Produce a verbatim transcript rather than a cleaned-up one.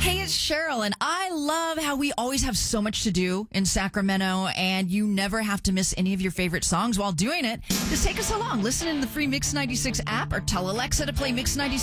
Hey, it's Cheryl, and I love how we always have so much to do in Sacramento, and you never have to miss any of your favorite songs while doing it. Just take us along. Listen in the free Mix ninety-six app or tell Alexa to play Mix ninety-six.